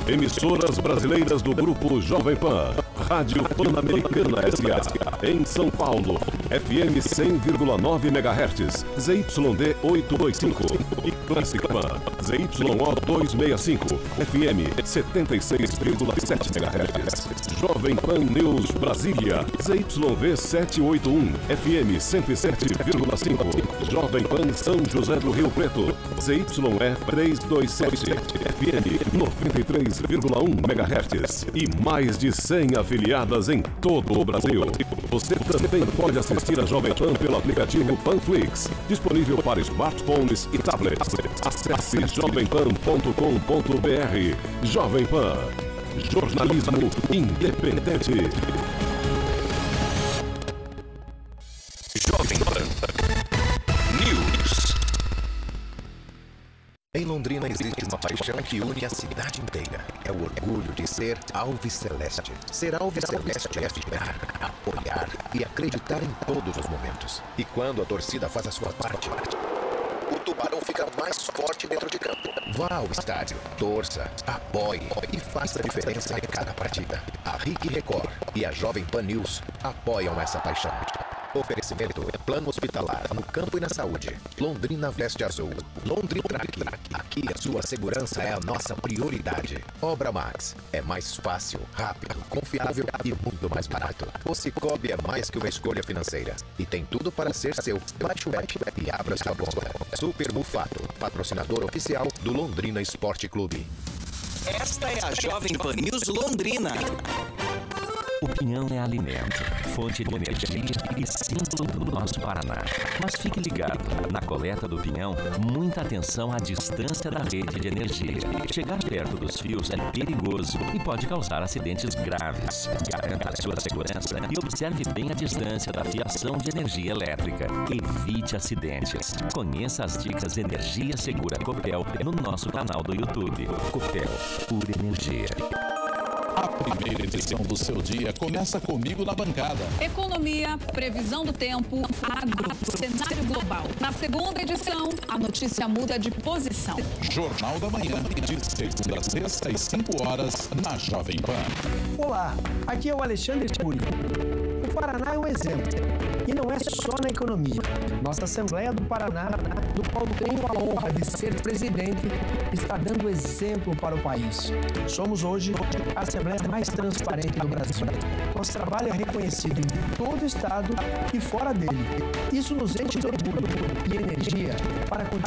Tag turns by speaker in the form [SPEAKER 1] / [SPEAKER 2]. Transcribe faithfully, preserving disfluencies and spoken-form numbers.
[SPEAKER 1] Emissoras brasileiras do Grupo Jovem Pan. Rádio Pan-Americana S A em São Paulo, F M cem vírgula nove megahertz, Z Y D oitocentos e vinte e cinco e Classic Pan, Z Y O duzentos e sessenta e cinco, F M setenta e seis vírgula sete megahertz. Jovem Pan News Brasília, Z Y V setecentos e oitenta e um, F M cento e sete vírgula cinco. Jovem Pan São José do Rio Preto, Z Y E trezentos e vinte e sete, F M noventa e três vírgula um megahertz. E mais de cem afiliadas em todo o Brasil. Você também pode assistir a Jovem Pan pelo aplicativo Panflix, disponível para smartphones e tablets. Acesse jovem pan ponto com ponto b r. Jovem Pan, jornalismo independente.
[SPEAKER 2] Jovem Pan News.
[SPEAKER 3] Em Londrina existe uma paixão que une a cidade inteira. É o orgulho de ser alviceleste. Ser alviceleste é vibrar, apoiar e acreditar em todos os momentos. E quando a torcida faz a sua parte, o Tubarão fica mais forte dentro de campo. Vá ao estádio, torça, apoie e faça a diferença em cada partida. A R I C Record e a Jovem Pan News apoiam essa paixão. Oferecimento: plano hospitalar no campo e na saúde. Londrina Veste Azul. Londritrack. Aqui a sua segurança é a nossa prioridade. Obra Max. É mais fácil, rápido, confiável e muito mais barato. O Cicobi é mais que uma escolha financeira. E tem tudo para ser seu. Baixe o app e abra sua conta. Super Mufato, patrocinador oficial do Londrina Esporte Clube.
[SPEAKER 2] Esta é a Jovem Pan News Londrina.
[SPEAKER 4] O pinhão é alimento, fonte de energia e símbolo do nosso Paraná. Mas fique ligado, na coleta do pinhão, muita atenção à distância da rede de energia. Chegar perto dos fios é perigoso e pode causar acidentes graves. Garanta a sua segurança e observe bem a distância da fiação de energia elétrica. Evite acidentes. Conheça as dicas Energia Segura Copel no nosso canal do YouTube. Copel, pura energia.
[SPEAKER 5] A primeira edição do seu dia começa comigo na bancada.
[SPEAKER 6] Economia, previsão do tempo, agro, cenário global. Na segunda edição, a notícia muda de posição.
[SPEAKER 5] Jornal da Manhã, de segunda a sexta às cinco horas, na Jovem Pan.
[SPEAKER 7] Olá, aqui é o Alexandre Tiburi. O Paraná é um exemplo. E não é só na economia. Nossa Assembleia do Paraná, do qual tenho a honra de ser presidente, está dando exemplo para o país. Somos hoje a Assembleia mais transparente do Brasil. Nosso trabalho é reconhecido em todo o estado e fora dele. Isso nos enche de orgulho e energia para continuar